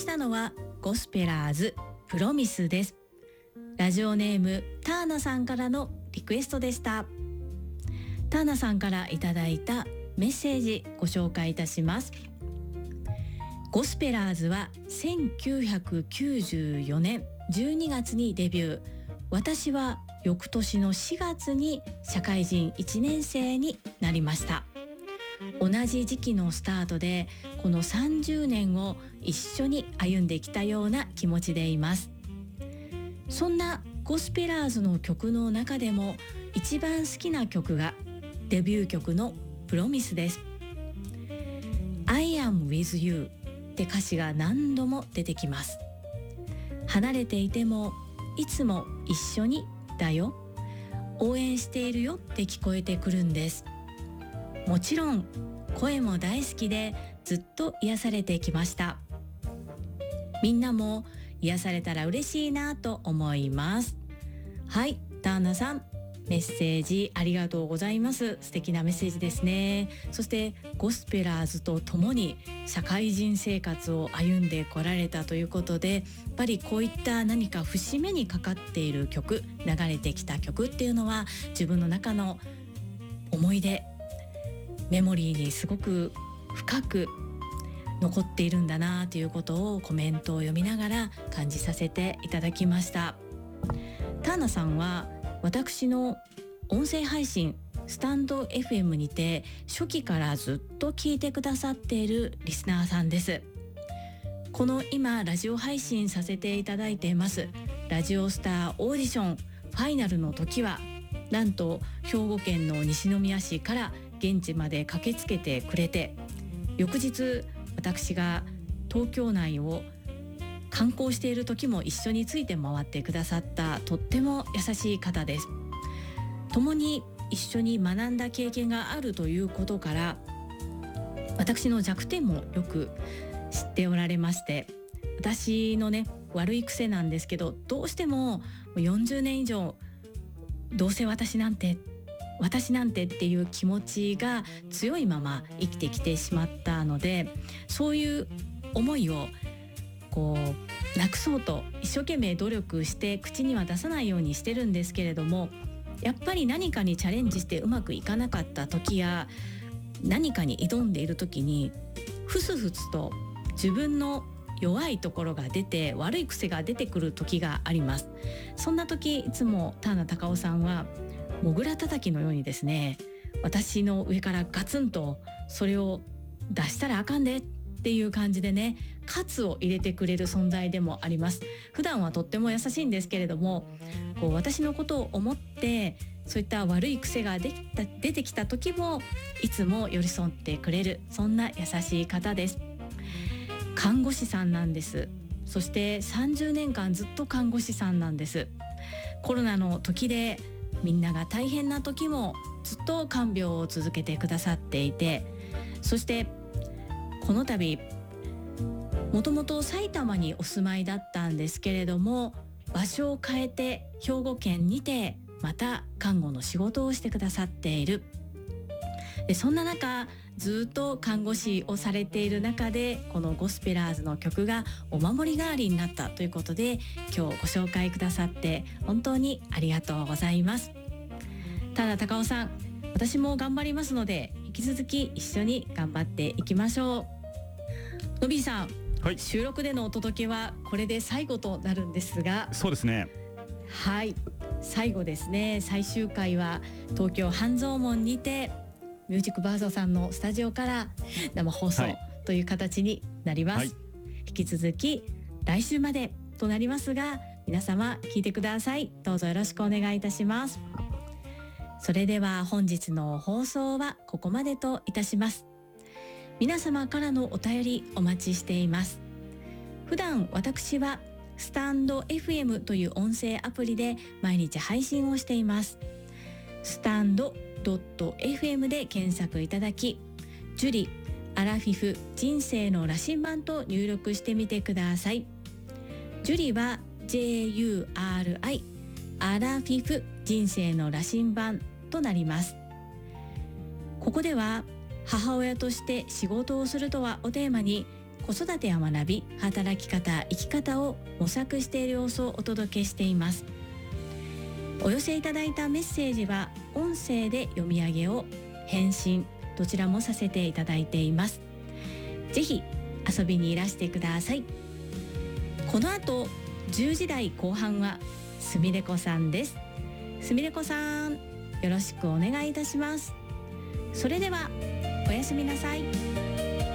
したのはゴスペラーズプロミスです。ラジオネームターナさんからのリクエストでした。ターナさんからいただいたメッセージご紹介いたします。ゴスペラーズは1994年12月にデビュー。私は翌年の4月に社会人1年生になりました。同じ時期のスタートでこの30年を一緒に歩んできたような気持ちでいます。そんなゴスペラーズの曲の中でも一番好きな曲がデビュー曲のプロミスです。 I am with you って歌詞が何度も出てきます。離れていてもいつも一緒にだよ、応援しているよって聞こえてくるんです。もちろん声も大好きでずっと癒されてきました。みんなも癒されたら嬉しいなと思います。はい、ターナさんメッセージありがとうございます。素敵なメッセージですね。そしてゴスペラーズと共に社会人生活を歩んでこられたということで、やっぱりこういった何か節目にかかっている曲、流れてきた曲っていうのは自分の中の思い出、メモリーにすごく深く残っているんだなということをコメントを読みながら感じさせていただきました。ターナさんは私の音声配信スタンド FM にて初期からずっと聞いてくださっているリスナーさんです。この今ラジオ配信させていただいていますラジオスターオーディションファイナルの時は、なんと兵庫県の西宮市から現地まで駆けつけてくれて、翌日私が東京内を観光している時も一緒について回ってくださったとっても優しい方です。共に一緒に学んだ経験があるということから、私の弱点もよく知っておられまして、私のね悪い癖なんですけど、どうしても40年以上どうせ私なんてっていう気持ちが強いまま生きてきてしまったので、そういう思いをこうなくそうと一生懸命努力して口には出さないようにしてるんですけれども、やっぱり何かにチャレンジしてうまくいかなかった時や何かに挑んでいる時にふつふつと自分の弱いところが出て、悪い癖が出てくる時があります。そんな時いつもターナ高尾さんはもぐらたたきのようにですね、私の上からガツンとそれを出したらあかんでっていう感じでね、喝を入れてくれる存在でもあります。普段はとっても優しいんですけれども、こう私のことを思ってそういった悪い癖が出てきた時もいつも寄り添ってくれる、そんな優しい方です。看護師さんなんです。そして30年間ずっと看護師さんなんです。コロナの時でみんなが大変な時もずっと看病を続けてくださっていて、そしてこの度もともと埼玉にお住まいだったんですけれども、場所を変えて兵庫県にてまた看護の仕事をしてくださっている。でそんな中ずっと看護師をされている中で、このゴスペラーズの曲がお守り代わりになったということで、今日ご紹介くださって本当にありがとうございます。ただ高尾さん、私も頑張りますので引き続き一緒に頑張っていきましょう。のびーさん、はい、収録でのお届けはこれで最後となるんですが。 そうですね。 はい、最後ですね。最終回は東京半蔵門にてミュージックバードさんのスタジオから生放送という形になります、はい、引き続き来週までとなりますが、皆様聞いてください。どうぞよろしくお願いいたします。それでは本日の放送はここまでといたします。皆様からのお便りお待ちしています。普段私はスタンド FM という音声アプリで毎日配信をしています。スタンド.fm で検索いただき、ジュリアラフィフ人生の羅針盤と入力してみてください。ジュリは JURI、 アラフィフ人生の羅針盤となります。ここでは母親として仕事をするとはをテーマに、子子育てや学び、働き方、生き方を模索している様子をお届けしています。お寄せいただいたメッセージは音声で読み上げを返信、どちらもさせていただいています。ぜひ遊びにいらしてください。この後10時台後半はすみれこさんです。すみれこさん、よろしくお願いいたします。それではおやすみなさい。